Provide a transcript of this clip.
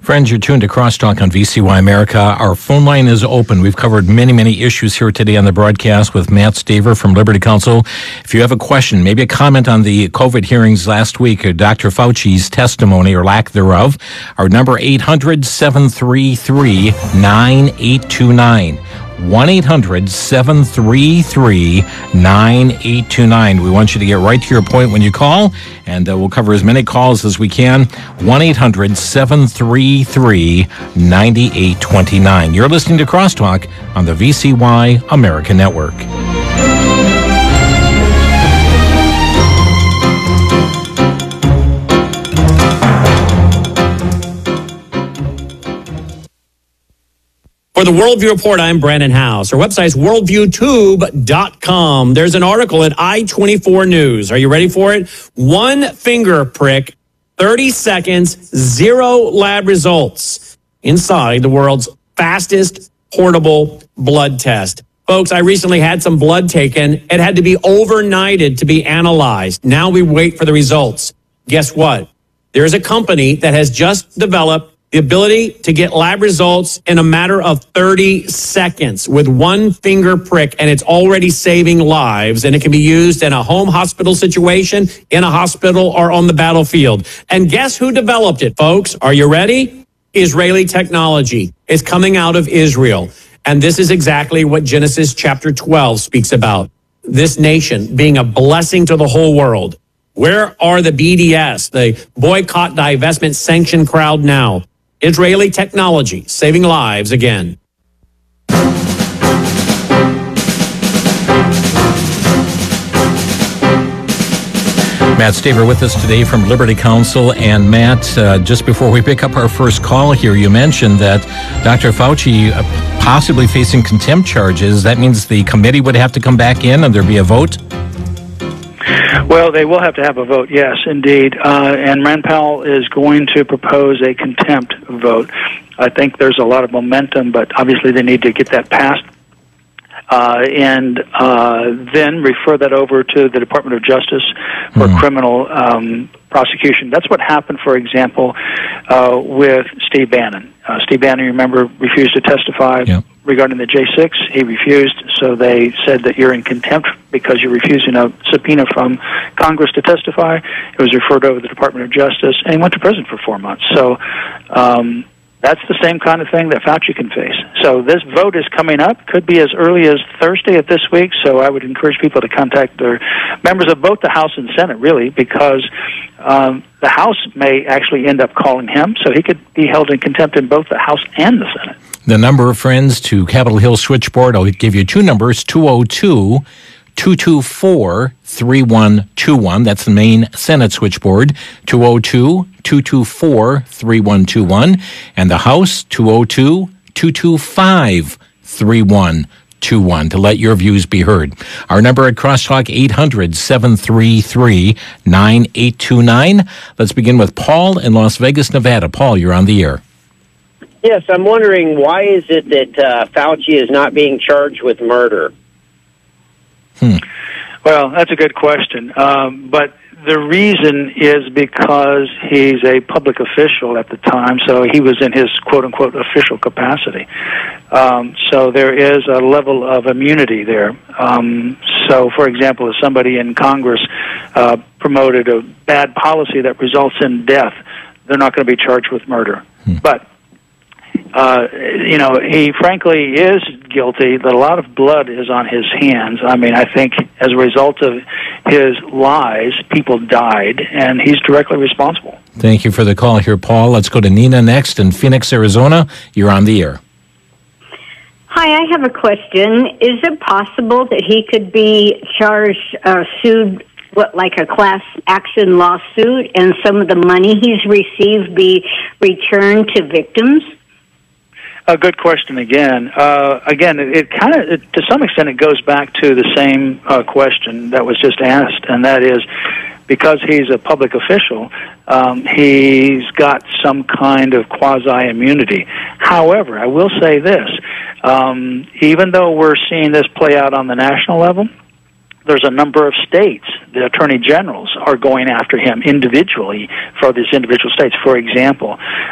Friends, you're tuned to Crosstalk on VCY America. Our phone line is open. We've covered many issues here today on the broadcast with Matt Staver from Liberty Counsel. If you have a question, maybe a comment on the COVID hearings last week, or Dr. Fauci's testimony or lack thereof, our number 800-733-9829. 1-800-733-9829. We want you to get right to your point when you call, and we'll cover as many calls as we can. 1-800-733-9829. You're listening to Crosstalk on the VCY America Network. For the Worldview Report, I'm Brandon House. Our website is worldviewtube.com. There's an article at I-24 News. Are you ready for it? One finger prick, 30 seconds, 0 lab results inside the world's fastest portable blood test. Folks, I recently had some blood taken. It had to be overnighted to be analyzed. Now we wait for the results. Guess what? There's a company that has just developed the ability to get lab results in a matter of 30 seconds with one finger prick, and it's already saving lives, and it can be used in a home hospital situation, in a hospital, or on the battlefield. And guess who developed it, folks? Are you ready? Israeli technology. It's coming out of Israel. And this is exactly what Genesis chapter 12 speaks about. This nation being a blessing to the whole world. Where are the BDS, the boycott, divestment, sanction crowd now? Israeli technology, saving lives again. Matt Staver with us today from Liberty Counsel. And Matt, just before we pick up our first call here, you mentioned that Dr. Fauci possibly facing contempt charges. That means the committee would have to come back in and there'd be a vote? Well, they will have to have a vote, yes, indeed. And Rand Paul is going to propose a contempt vote. I think there's a lot of momentum, but obviously they need to get that passed. And then refer that over to the Department of Justice for criminal prosecution. That's what happened, for example, with Steve Bannon. Steve Bannon, you remember, refused to testify regarding the J6. He refused, so they said that you're in contempt because you're refusing a subpoena from Congress to testify. It was referred over to the Department of Justice, and he went to prison for 4 months. So that's the same kind of thing that Fauci can face. So this vote is coming up. Could be as early as Thursday of this week, so I would encourage people to contact their members of both the House and Senate, really, because the House may actually end up calling him, so he could be held in contempt in both the House and the Senate. The number of friends to Capitol Hill Switchboard, I'll give you two numbers, 202-224-3121. That's the main Senate switchboard, 202-224-3121. And the House, 202-225-3121 to let your views be heard. Our number at Crosstalk, 800-733-9829. Let's begin with Paul in Las Vegas, Nevada. Paul, you're on the air. Yes, I'm wondering, why is it that Fauci is not being charged with murder? Well, that's a good question. But the reason is because he's a public official at the time, so he was in his quote-unquote official capacity. So there is a level of immunity there. So, for example, if somebody in Congress promoted a bad policy that results in death, they're not going to be charged with murder. But he frankly is guilty, but a lot of blood is on his hands. I mean, I think as a result of his lies, people died, and he's directly responsible. Thank you for the call here, Paul. Let's go to Nina next in Phoenix, Arizona. You're on the air. Hi, I have a question. Is it possible that he could be charged, sued, like a class action lawsuit, and some of the money he's received be returned to victims? A good question again. It kind of, to some extent, it goes back to the same question that was just asked, and that is, because he's a public official, he's got some kind of quasi-immunity. However, I will say this, even though we're seeing this play out on the national level, there's a number of states, the attorney generals are going after him individually for these individual states. For example,